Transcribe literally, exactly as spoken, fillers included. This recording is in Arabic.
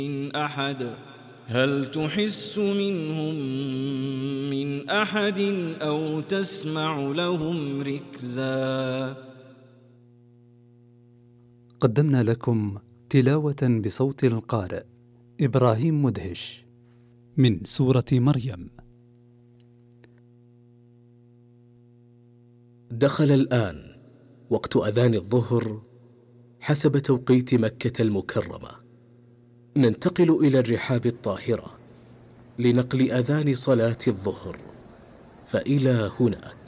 من أحد هل تحس منهم من أحد أو تسمع لهم ركزا. قدمنا لكم تلاوة بصوت القارئ إبراهيم مدهش من سورة مريم. دخل الآن وقت أذان الظهر حسب توقيت مكة المكرمة. ننتقل إلى الرحاب الطاهرة لنقل أذان صلاة الظهر، فإلى هناك.